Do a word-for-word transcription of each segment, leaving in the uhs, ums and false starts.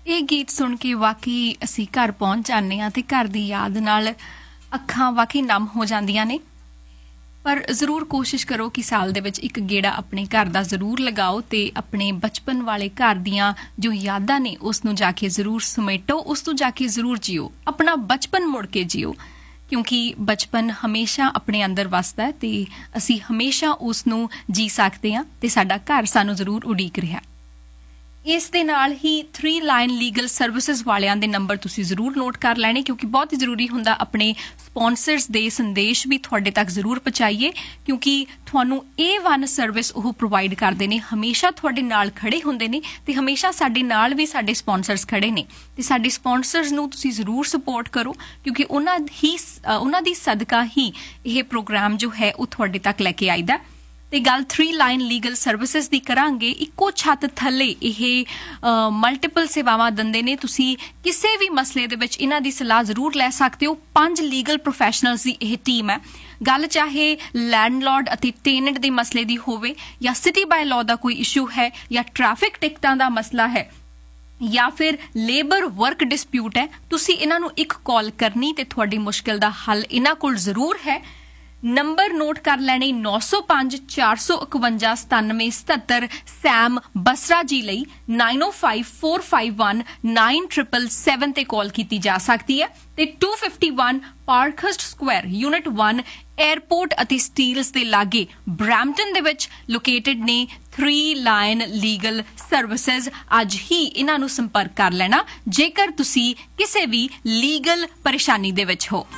ਇਹ ਗੀਤ ਸੁਣ ਕੇ ਵਾਕਈ ਅਸੀਂ ਘਰ ਪਹੁੰਚ ਜਾਂਦੇ ਹਾਂ ਤੇ ਘਰ ਦੀ ਯਾਦ ਨਾਲ ਅੱਖਾਂ ਵਾਕਈ ਨਮ ਹੋ ਜਾਂਦੀਆਂ ਨੇ। ਪਰ ਜ਼ਰੂਰ ਕੋਸ਼ਿਸ਼ ਕਰੋ ਕਿ ਸਾਲ ਦੇ ਵਿੱਚ ਇੱਕ ਗੇੜਾ ਆਪਣੇ ਘਰ ਦਾ ਜ਼ਰੂਰ ਲਗਾਓ ਤੇ ਆਪਣੇ ਬਚਪਨ ਵਾਲੇ ਘਰ ਦੀਆਂ ਜੋ ਯਾਦਾਂ ਨੇ ਉਸ ਨੂੰ ਜਾ ਕੇ ਜ਼ਰੂਰ ਸਮੇਟੋ, ਉਸ ਤੋਂ ਜਾ ਕੇ ਜ਼ਰੂਰ ਜੀਓ, ਆਪਣਾ ਬਚਪਨ ਮੁੜ ਕੇ ਜੀਓ, ਕਿਉਂਕਿ ਬਚਪਨ ਹਮੇਸ਼ਾ ਆਪਣੇ ਅੰਦਰ ਵਸਦਾ ਹੈ ਤੇ ਅਸੀਂ ਹਮੇਸ਼ਾ ਉਸ ਨੂੰ ਜੀ ਸਕਦੇ ਹਾਂ ਤੇ ਸਾਡਾ ਘਰ ਸਾਨੂੰ ਜ਼ਰੂਰ ਉਡੀਕ ਰਿਹਾ। ਇਸ ਦੇ ਨਾਲ ਹੀ ਥ੍ਰੀ ਲਾਈਨ ਲੀਗਲ ਸਰਵਿਸਿਜ਼ ਵਾਲਿਆਂ ਦੇ ਨੰਬਰ ਤੁਸੀਂ ਜ਼ਰੂਰ ਨੋਟ ਕਰ ਲੈਣੇ, ਕਿਉਂਕਿ ਬਹੁਤ ਹੀ ਜ਼ਰੂਰੀ ਹੁੰਦਾ ਆਪਣੇ ਸਪਾਂਸਰਸ ਦੇ ਸੰਦੇਸ਼ ਵੀ ਤੁਹਾਡੇ ਤੱਕ ਜ਼ਰੂਰ ਪਹੁੰਚਾਈਏ, ਕਿਉਂਕਿ ਤੁਹਾਨੂੰ ਏ ਵਨ ਸਰਵਿਸ ਉਹ ਪ੍ਰੋਵਾਈਡ ਕਰਦੇ ਨੇ, ਹਮੇਸ਼ਾ ਤੁਹਾਡੇ ਨਾਲ ਖੜੇ ਹੁੰਦੇ ਨੇ ਤੇ ਹਮੇਸ਼ਾ ਸਾਡੇ ਨਾਲ ਵੀ ਸਾਡੇ ਸਪਾਂਸਰਸ ਖੜੇ ਨੇ ਤੇ ਸਾਡੇ ਸਪਾਂਸਰਸ ਨੂੰ ਤੁਸੀਂ ਜ਼ਰੂਰ ਸਪੋਰਟ ਕਰੋ, ਕਿਉਂਕਿ ਉਹਨਾਂ ਹੀ ਉਹਨਾਂ ਦੀ ਸਦਕਾ ਹੀ ਇਹ ਪ੍ਰੋਗਰਾਮ ਜੋ ਹੈ ਉਹ ਤੁਹਾਡੇ ਤੱਕ ਲੈ ਕੇ ਆਈਦਾ। ਤੇ ਗੱਲ ਥ੍ਰੀ ਲਾਈਨ ਲੀਗਲ ਸਰਵਿਸਿਜ਼ ਦੀ ਕਰਾਂਗੇ। ਇੱਕੋ ਛੱਤ ਥੱਲੇ ਇਹ ਮਲਟੀਪਲ ਸੇਵਾਵਾਂ ਦਿੰਦੇ ਨੇ। ਤੁਸੀਂ ਕਿਸੇ ਵੀ ਮਸਲੇ ਦੇ ਵਿੱਚ ਇਹਨਾਂ ਦੀ ਸਲਾਹ ਜ਼ਰੂਰ ਲੈ ਸਕਦੇ ਹੋ। ਪੰਜ ਲੀਗਲ ਪ੍ਰੋਫੈਸ਼ਨਲਸ ਦੀ ਇਹ ਟੀਮ ਹੈ। ਗੱਲ ਚਾਹੇ ਲੈਂਡਲॉर्ड ਅਤੇ ਟੇਨੈਂਟ ਦੇ ਮਸਲੇ ਦੀ ਹੋਵੇ, ਜਾਂ ਸਿਟੀ ਬਾਈ ਲਾਅ ਦਾ ਕੋਈ ਇਸ਼ੂ ਹੈ, ਜਾਂ ਟ੍ਰੈਫਿਕ ਟਿਕਟਾਂ ਦਾ ਮਸਲਾ ਹੈ, ਜਾਂ ਫਿਰ ਲੇਬਰ ਵਰਕ ਡਿਸਪਿਊਟ ਹੈ, ਤੁਸੀਂ ਇਹਨਾਂ ਨੂੰ ਇੱਕ ਕਾਲ ਕਰਨੀ ਤੇ ਤੁਹਾਡੀ ਮੁਸ਼ਕਿਲ ਦਾ ਹੱਲ ਇਹਨਾਂ ਕੋਲ ਜ਼ਰੂਰ ਹੈ। ਨੰਬਰ ਨੋਟ ਕਰ ਲੈਣੇ ਨੌ ਸੌ ਪੰਜ ਚਾਰ ਸੌ ਇਕਵੰਜਾ ਸਤਾਨਵੇਂ ਸਤੱਤਰ ਸੈਮ ਬਸਰਾ ਜੀ ਲਈ ਨਾਈਨ ਓ five four five one nine triple seven ਤੇ ਕਾਲ ਕੀਤੀ ਜਾ ਸਕਦੀ ਹੈ। ਤੇ two fifty one ਪਾਰਕਹਰਸਟ Square unit one airport ਅਤੇ ਸਟੀਲਸ ਦੇ ਲਾਗੇ ਬਰੈਂਪਟਨ ਦੇ ਵਿੱਚ ਲੋਕੇਟਡ ਨੇ ਥ੍ਰੀ ਲਾਈਨ ਲੀਗਲ ਸਰਵਿਸਿਜ਼। ਅੱਜ ਹੀ ਇਹਨਾਂ ਨੂੰ ਸੰਪਰਕ ਕਰ ਲੈਣਾ ਜੇਕਰ ਤੁਸੀਂ ਕਿਸੇ ਵੀ ਲੀਗਲ ਪਰੇਸ਼ਾਨੀ ਦੇ ਵਿੱਚ ਹੋ।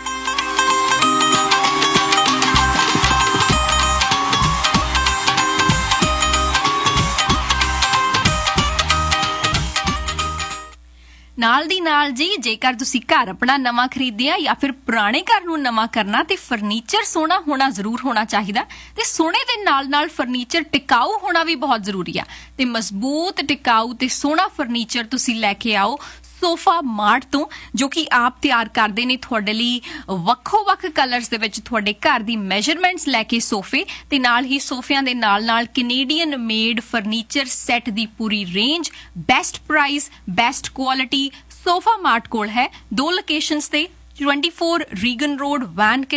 ਨਾਲ ਦੀ ਨਾਲ ਜੀ, ਜੇਕਰ ਤੁਸੀਂ ਘਰ ਆਪਣਾ ਨਵਾਂ ਖਰੀਦਿਆ ਜਾਂ ਫਿਰ ਪੁਰਾਣੇ ਘਰ ਨੂੰ ਨਵਾਂ ਕਰਨਾ ਤੇ ਫਰਨੀਚਰ ਸੋਹਣਾ ਹੋਣਾ ਜ਼ਰੂਰ ਹੋਣਾ ਚਾਹੀਦਾ ਤੇ ਸੋਹਣੇ ਦੇ ਨਾਲ ਨਾਲ ਫਰਨੀਚਰ ਟਿਕਾਊ ਹੋਣਾ ਵੀ ਬਹੁਤ ਜ਼ਰੂਰੀ ਆ। ਤੇ ਮਜ਼ਬੂਤ ਟਿਕਾਊ ਤੇ ਸੋਹਣਾ ਫਰਨੀਚਰ ਤੁਸੀਂ ਲੈ ਕੇ ਆਓ ਸੋਫਾ ਮਾਰਟ ਤੋਂ, ਜੋ ਕਿ ਆਪ ਤਿਆਰ ਕਰਦੇ ਨੇ ਤੁਹਾਡੇ ਲਈ ਵੱਖੋ ਵੱਖ ਕਲਰਸ ਦੇ ਵਿੱਚ ਤੁਹਾਡੇ ਘਰ ਦੀ ਮੈਜਰਮੈਂਟਸ ਲੈ ਕੇ ਸੋਫੇ ਤੇ ਨਾਲ ਹੀ ਸੋਫਿਆਂ ਦੇ ਨਾਲ ਨਾਲ ਕੈਨੇਡੀਅਨ ਮੇਡ ਫਰਨੀਚਰ ਸੈੱਟ ਦੀ ਪੂਰੀ range, best price, best quality. Sofa mart ਕੋਲ ਹੈ ਦੋ ਲੋਕੇਸ਼ਨਸ ਤੇ ਚੌਵੀ ਰੀਗਨ ਰੋਡ ਵੈਨ